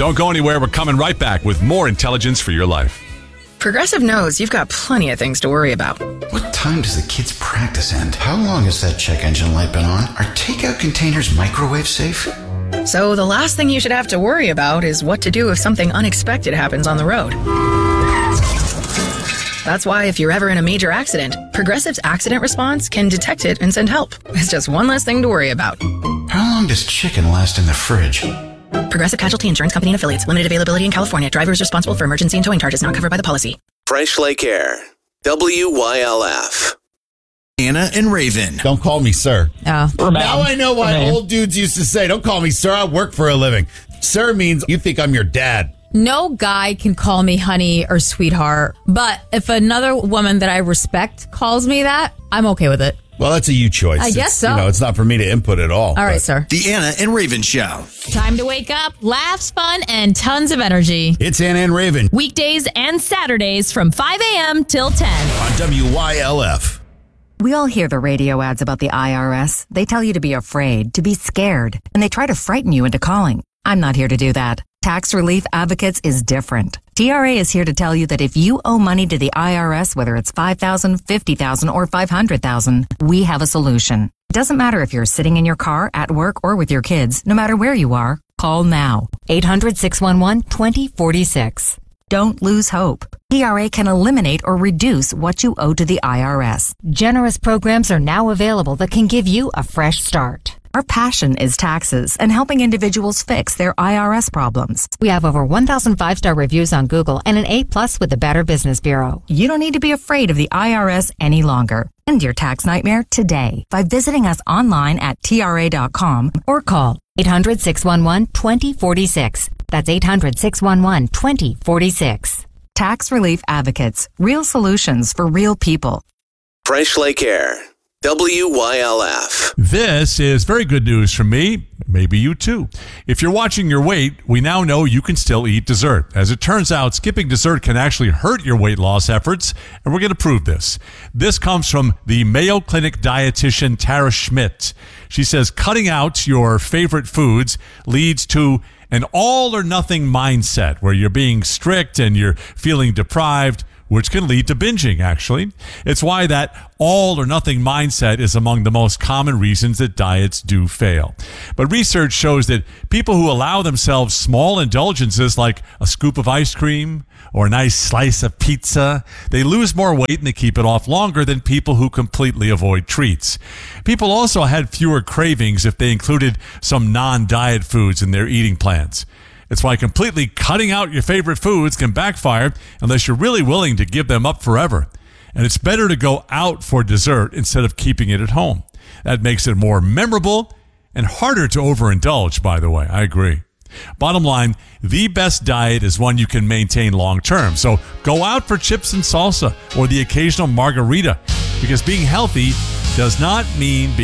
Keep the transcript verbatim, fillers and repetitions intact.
Don't go anywhere. We're coming right back with more intelligence for your life. Progressive knows you've got plenty of things to worry about. What time does the kids' practice end? How long has that check engine light been on? Are takeout containers microwave safe? So the last thing you should have to worry about is what to do if something unexpected happens on the road. That's why if you're ever in a major accident, Progressive's accident response can detect it and send help. It's just one less thing to worry about. How long does chicken last in the fridge? Progressive Casualty Insurance Company and Affiliates. Limited availability in California. Driver is responsible for emergency and towing charges not covered by the policy. Fresh Lake Air. W Y L F. Anna and Raven. Don't call me sir. Oh. Now I know why old dudes used to say, don't call me sir, I work for a living. Sir means you think I'm your dad. No guy can call me honey or sweetheart, but if another woman that I respect calls me that, I'm okay with it. Well, that's a you choice. I guess It's, so. You know, it's not for me to input at all. All right, but sir. The Anna and Raven Show. Time to wake up, laughs, fun, and tons of energy. It's Anna and Raven Weekdays and Saturdays from five a.m. till ten. on W Y L F. We all hear the radio ads about the I R S. They tell you to be afraid, to be scared, and they try to frighten you into calling. I'm not here to do that. Tax Relief Advocates is different. T R A is here to tell you that if you owe money to the I R S, whether it's five thousand dollars, fifty thousand dollars, or five hundred thousand dollars, we have a solution. It doesn't matter if you're sitting in your car, at work, or with your kids. No matter where you are, call now. eight hundred, six one one, two zero four six. Don't lose hope. T R A can eliminate or reduce what you owe to the I R S. Generous programs are now available that can give you a fresh start. Our passion is taxes and helping individuals fix their I R S problems. We have over one thousand five-star reviews on Google and an A plus with the Better Business Bureau. You don't need to be afraid of the I R S any longer. End your tax nightmare today by visiting us online at T R A dot com or call eight hundred, six one one, two zero four six. That's eight hundred, six one one, two zero four six. Tax Relief Advocates. Real solutions for real people. Fresh Lake Air. W Y L F. This is very good news for me. Maybe you too. If you're watching your weight, we now know you can still eat dessert. As it turns out, skipping dessert can actually hurt your weight loss efforts, and we're going to prove this. This comes from the Mayo Clinic dietitian Tara Schmidt. She says cutting out your favorite foods leads to an all or nothing mindset where you're being strict and you're feeling deprived, which can lead to binging, actually. It's why that all or nothing mindset is among the most common reasons that diets do fail. But research shows that people who allow themselves small indulgences like a scoop of ice cream or a nice slice of pizza, they lose more weight and they keep it off longer than people who completely avoid treats. People also had fewer cravings if they included some non-diet foods in their eating plans. It's why completely cutting out your favorite foods can backfire unless you're really willing to give them up forever. And it's better to go out for dessert instead of keeping it at home. That makes it more memorable and harder to overindulge, by the way. I agree. Bottom line, the best diet is one you can maintain long term. So go out for chips and salsa or the occasional margarita, because being healthy does not mean being